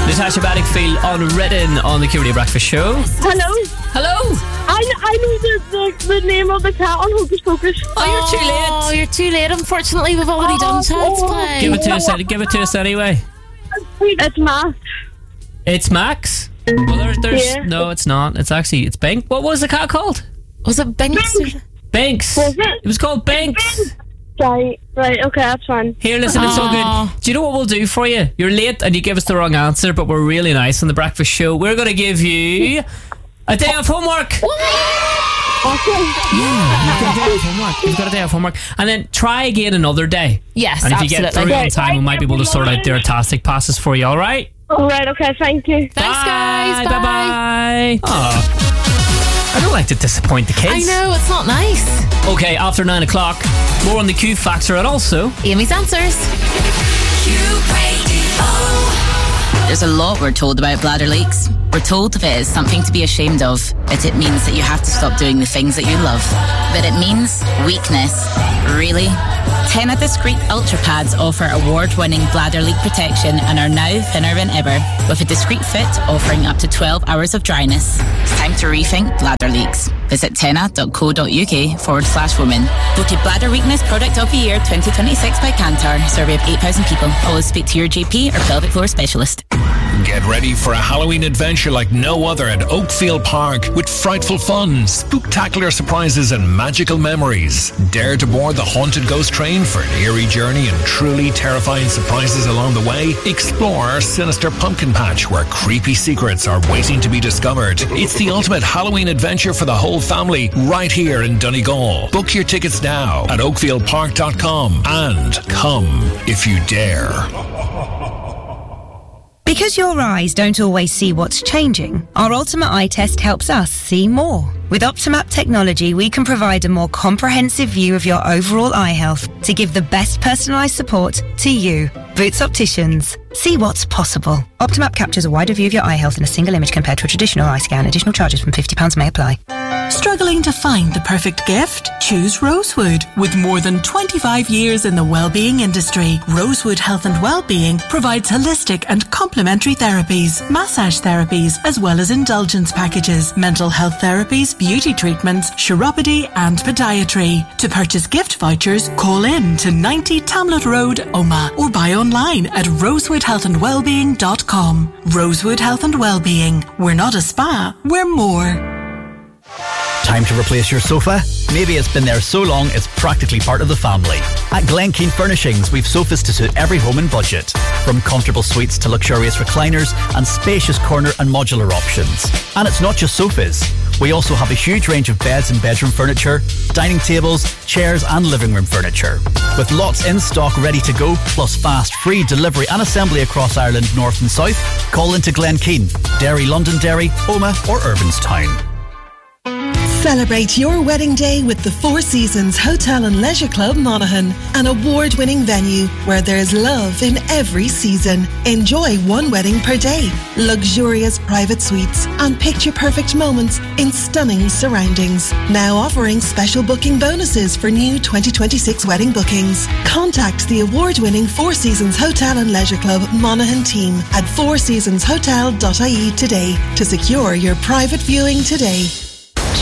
Natasha Bedingfield on Redden on the Q Radio Breakfast Show. Hello. I know the name of the cat on Hocus Pocus. Oh, you're too late. Oh, you're too late. Unfortunately, we've already done Child's Play. Give it to us anyway. It's Max. It's Max? Well, there's Yeah. no, it's not. It's Binks. What was the cat called? Was it Binks? Binks. Was it? It was called Binks. Right, okay, that's fine. Here, listen, it's all good. Do you know what we'll do for you? You're late and you give us the wrong answer, but we're really nice on the breakfast show. We're going to give you a day of homework. You've got a day of homework. And then try again another day. Yes, and if you get through on time, we might be able to sort out their tastic passes for you, alright? Alright, okay, thank you. Thanks, guys. Bye. Bye. I don't like to disappoint the kids. I know, it's not nice. Okay, after 9 o'clock, more on the Q Factor and also Amy's Answers. Q Radio. There's a lot we're told about bladder leaks. We're told if it is something to be ashamed of, it means that you have to stop doing the things that you love. But it means weakness. Really? Tena Discreet Ultra Pads offer award-winning bladder leak protection and are now thinner than ever, with a discreet fit offering up to 12 hours of dryness. It's time to rethink bladder leaks. Visit tena.co.uk/women. Voted Bladder Weakness Product of the Year 2026 by Kantar. Survey of 8,000 people. Always speak to your GP or pelvic floor specialist. Get ready for a Halloween adventure like no other at Oakfield Park with frightful fun, spooktacular surprises and magical memories. Dare to board the haunted ghost train for an eerie journey and truly terrifying surprises along the way. Explore our sinister pumpkin patch where creepy secrets are waiting to be discovered. It's the ultimate Halloween adventure for the whole family right here in Donegal. Book your tickets now at oakfieldpark.com and come if you dare. Because your eyes don't always see what's changing, our Ultimate Eye Test helps us see more. With Optimap technology, we can provide a more comprehensive view of your overall eye health to give the best personalised support to you. Boots Opticians. See what's possible. Optimap captures a wider view of your eye health in a single image compared to a traditional eye scan. Additional charges from £50 may apply. Struggling to find the perfect gift? Choose Rosewood. With more than 25 years in the wellbeing industry, Rosewood Health and Wellbeing provides holistic and complementary therapies, massage therapies, as well as indulgence packages, mental health therapies, beauty treatments, chiropody and podiatry. To purchase gift vouchers, call in to 90 Tamlet Road, Omagh, or buy online at rosewoodhealthandwellbeing.com. Rosewood Health and Wellbeing. We're not a spa, we're more. Time to replace your sofa? Maybe it's been there so long it's practically part of the family. At Glen Keane Furnishings, we've sofas to suit every home and budget. From comfortable suites to luxurious recliners and spacious corner and modular options. And it's not just sofas. We also have a huge range of beds and bedroom furniture, dining tables, chairs and living room furniture. With lots in stock ready to go, plus fast, free delivery and assembly across Ireland, north and south, call into Glen Keane, Derry, Londonderry, Omagh or Irvinstown. Celebrate your wedding day with the Four Seasons Hotel and Leisure Club Monaghan, an award-winning venue where there's love in every season. Enjoy one wedding per day, luxurious private suites and picture-perfect moments in stunning surroundings. Now offering special booking bonuses for new 2026 wedding bookings. Contact the award-winning Four Seasons Hotel and Leisure Club Monaghan team at fourseasonshotel.ie today to secure your private viewing today.